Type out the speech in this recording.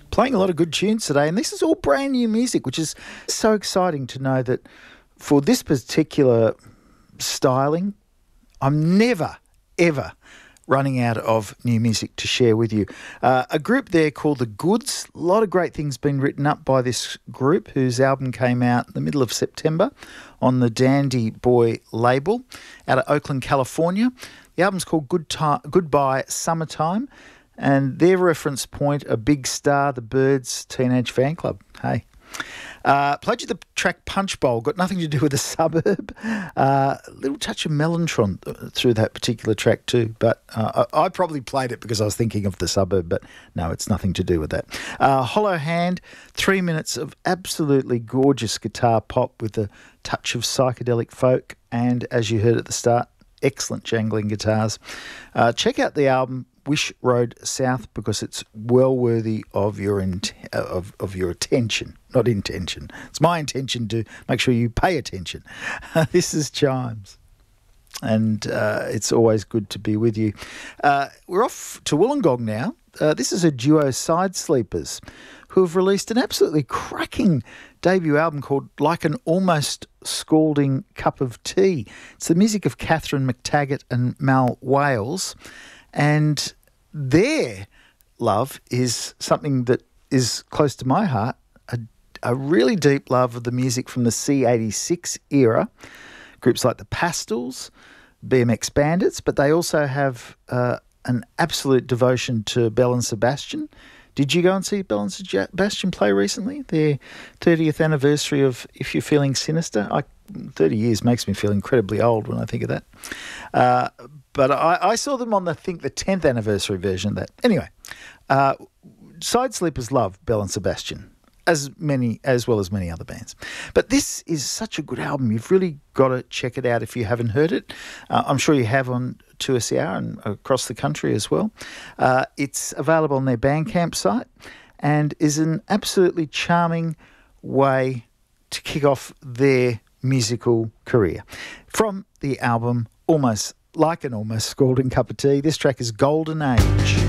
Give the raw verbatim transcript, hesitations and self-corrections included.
Playing a lot of good tunes today, and this is all brand new music, which is so exciting to know that for this particular styling, I'm never, ever running out of new music to share with you. Uh, a group there called The Goods. A lot of great things been written up by this group, whose album came out in the middle of September on the Dandy Boy label out of Oakland, California. The album's called Good Time, Goodbye Summertime, and their reference point, a big star, the Byrds Teenage Fan Club. Hey. Uh, played you the track Punch Bowl, got nothing to do with a suburb. Uh, a little touch of Mellotron through that particular track too, but uh, I, I probably played it because I was thinking of the suburb, but no, it's nothing to do with that. Uh, Hollow Hand, three minutes of absolutely gorgeous guitar pop with a touch of psychedelic folk, and as you heard at the start, excellent jangling guitars. Uh, check out the album Wish Road South because it's well worthy of your in- of of your attention, not intention. It's my intention to make sure you pay attention. This is Chimes, and uh, it's always good to be with you. Uh, we're off to Wollongong now. Uh, this is a duo, Side Sleepers, who have released an absolutely cracking debut album called Like an Almost Scalding Cup of Tea. It's the music of Catherine McTaggart and Mal Wales. And their love is something that is close to my heart, a, a really deep love of the music from the C eighty-six era, groups like the Pastels, B M X Bandits, but they also have uh, an absolute devotion to Belle and Sebastian. Did you go and see Belle and Sebastian play recently? Their thirtieth anniversary of If You're Feeling Sinister. I, thirty years makes me feel incredibly old when I think of that. Uh, but I, I saw them on, the, I think, the tenth anniversary version of that. Anyway, uh, Side Sleepers love Belle and Sebastian, as many as well as many other bands. But this is such a good album. You've really got to check it out if you haven't heard it. Uh, I'm sure you have on two S R and across the country as well. Uh, it's available on their Bandcamp site and is an absolutely charming way to kick off their musical career. From the album Almost Like an Almost Scalding Cup of Tea, this track is Golden Age.